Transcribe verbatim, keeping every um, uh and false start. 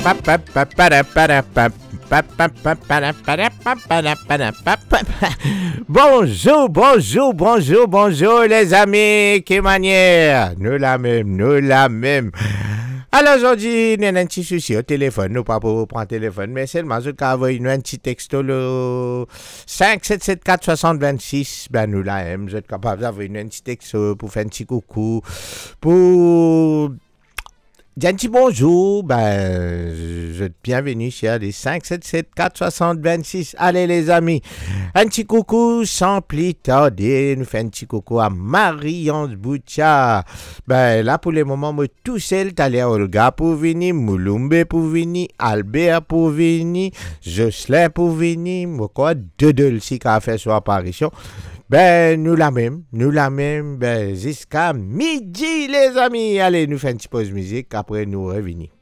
Bonjour, bonjour, bonjour, bonjour les amis, qui manière, nous la même, nous la même. Alors aujourd'hui, nous avons un petit souci au téléphone, nous pas pour prendre le téléphone, mais seulement je envoyer un petit texto le cinq sept sept quatre soixante vingt-six, ben nous la même, vous êtes capable d'avoir un petit texto pour faire un petit coucou, pour dire un petit bonjour, ben, je êtes bienvenue sur les cinq sept sept quatre soixante vingt-six. Allez les amis, un petit coucou sans plus tarder, nous fait un petit coucou à Marie-Ange Boutia. Ben là pour le moment, moi tout seul, t'allais Olga pour venir, Moulumbe pour venir, Albert pour venir, Jocelyn pour venir, moi quoi, deux deux qui a fait son apparition. Ben, nous la même, nous la même, ben, jusqu'à midi, les amis. Allez, nous faisons une petite pause musique, après nous revenons.